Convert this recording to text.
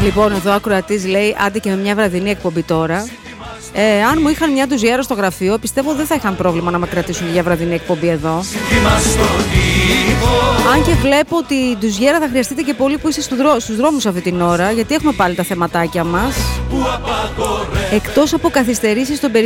Λοιπόν, εδώ ο ακροατής λέει: άντε και με μια βραδινή εκπομπή τώρα. Αν μου είχαν μια ντουζιέρα στο γραφείο, πιστεύω δεν θα είχαν πρόβλημα να με κρατήσουν για βραδινή εκπομπή εδώ. Αν και βλέπω ότι η ντουζιέρα θα χρειαστείτε και πολύ που είστε στους δρόμους αυτή την ώρα, γιατί έχουμε πάλι τα θεματάκια μας. Εκτός από καθυστερήσεις στον